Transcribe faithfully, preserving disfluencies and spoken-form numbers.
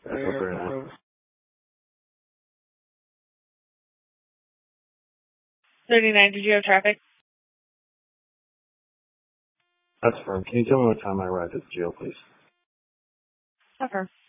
Echo thirty-nine. thirty-nine, did you have traffic? That's firm. Can you tell me what time I arrived at the jail, please? Affirm.